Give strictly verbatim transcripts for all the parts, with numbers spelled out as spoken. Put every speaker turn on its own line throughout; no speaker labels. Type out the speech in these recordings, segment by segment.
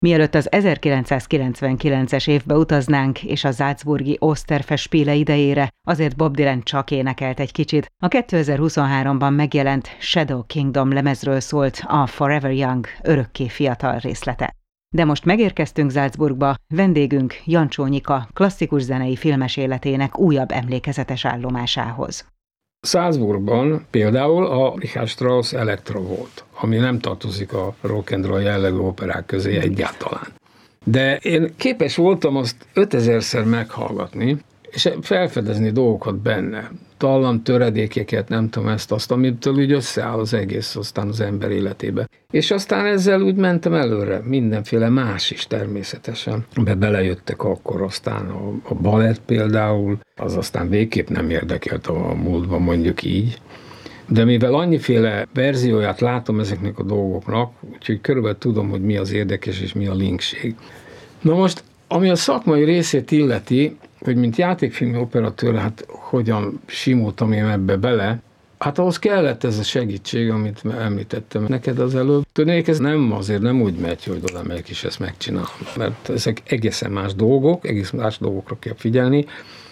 Mielőtt az ezerkilencszázkilencvenkilences évbe utaznánk, és a salzburgi Osterfestspiele idejére, azért Bob Dylan csak énekelt egy kicsit. A kétezer-huszonháromban megjelent Shadow Kingdom lemezről szólt a Forever Young, örökké fiatal részlete. De most megérkeztünk Salzburgba, vendégünk Jancsó Nyika klasszikus zenei filmes életének újabb emlékezetes állomásához.
Salzburgban például a Richard Strauss Elektra volt, ami nem tartozik a rock and roll jellegű operák közé egyáltalán. De én képes voltam azt ötezerszer meghallgatni, és felfedezni dolgokat benne. Tallam, töredékeket, nem tudom ezt, azt, amitől úgy összeáll az egész aztán az ember életébe. És aztán ezzel úgy mentem előre, mindenféle más is természetesen. Be belejöttek akkor aztán a, a balett például, az aztán végképp nem érdekelt a múltban, mondjuk így. De mivel annyiféle verzióját látom ezeknek a dolgoknak, úgyhogy körülbelül tudom, hogy mi az érdekes és mi a linkség. Na most, ami a szakmai részét illeti, hogy mint játékfilmi operatőr, hát hogyan simultam én ebbe bele, hát ahhoz kellett ez a segítség, amit említettem neked az előbb. Tudnék, ez nem azért nem úgy megy, hogy oda megyek és ezt megcsinálom, mert ezek egészen más dolgok, egész más dolgokra kell figyelni.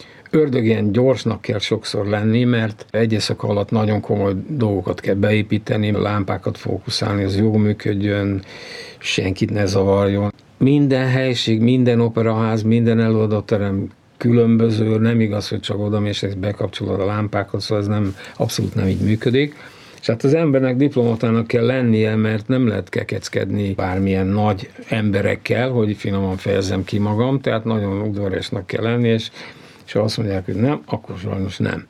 Ördögén gyorsnak kell sokszor lenni, mert egy éjszaka alatt nagyon komoly dolgokat kell beépíteni, lámpákat fókuszálni, az jól működjön, senkit ne zavarjon. Minden helység, minden operaház, minden előadóterem különböző, nem igaz, hogy csak oda mész és bekapcsolod a lámpákat, szóval ez nem, abszolút nem így működik. És hát az embernek diplomatának kell lennie, mert nem lehet kekeckedni bármilyen nagy emberekkel, hogy finoman fejezzem ki magam, tehát nagyon udvariasnak kell lenni, és, és ha azt mondják, hogy nem, akkor sajnos nem.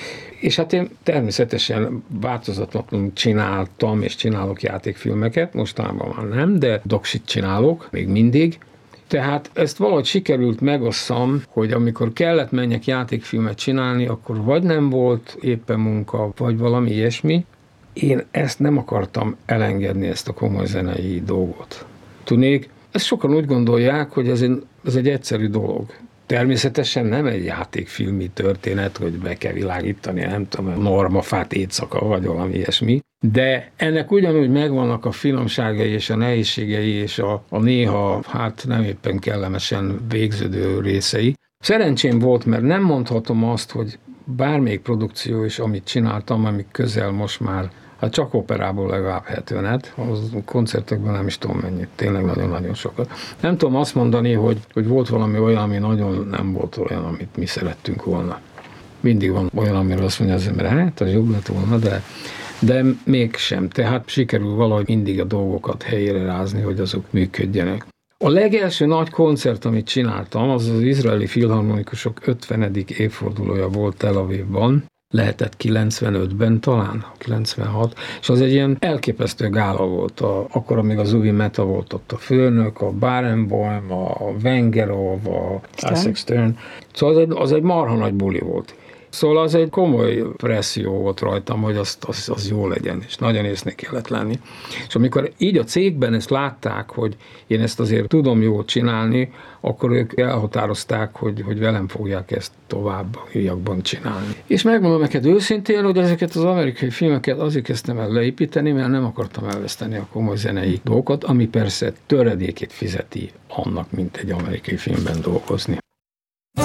És hát én természetesen változatlanul csináltam, és csinálok játékfilmeket, mostanában már nem, de doksit csinálok, még mindig. Tehát ezt valahogy sikerült megosszam, hogy amikor kellett menjek játékfilmet csinálni, akkor vagy nem volt éppen munka, vagy valami ilyesmi. Én ezt nem akartam elengedni, ezt a komoly zenei dolgot. Tudnék, ezt sokan úgy gondolják, hogy ez egy, ez egy egyszerű dolog. Természetesen nem egy játékfilmi történet, hogy be kell világítani, nem tudom, normafát éjszaka, vagy valami ilyesmi. De ennek ugyanúgy megvannak a finomságai és a nehézségei és a, a néha, hát nem éppen kellemesen végződő részei. Szerencsém volt, mert nem mondhatom azt, hogy bármelyik produkció is, amit csináltam, ami közel most már, hát csak operából legalább hetvenet, az koncertekben nem is tudom mennyit, tényleg nagyon-nagyon sokat. Nem tudom azt mondani, hogy, hogy volt valami olyan, ami nagyon nem volt olyan, amit mi szerettünk volna. Mindig van olyan, amiről azt mondja az ember, hát az jobb lett volna, de de mégsem. Tehát sikerül valahogy mindig a dolgokat helyére rázni, hogy azok működjenek. A legelső nagy koncert, amit csináltam, az az izraeli filharmonikusok ötvenedik évfordulója volt Tel Avivban, lehetett kilencvenötben talán, kilencvenhat, és az egy ilyen elképesztő gála volt. A, akkor, amíg az Uvi Meta volt ott a főnök, a Barenboim, a Wengerov, a Isaac Stern. Szóval az egy, az egy marha nagy buli volt. Szóval az egy komoly presszió volt rajtam, hogy az, az, az jó legyen, és nagyon észnél kellett lenni. És amikor így a cégben ezt látták, hogy én ezt azért tudom jól csinálni, akkor ők elhatározták, hogy, hogy velem fogják ezt továbbiakban csinálni. És megmondom neked őszintén, hogy ezeket az amerikai filmeket azért kezdtem el leépíteni, mert nem akartam elveszteni a komoly zenei dolgokat, ami persze töredékét fizeti annak, mint egy amerikai filmben dolgozni.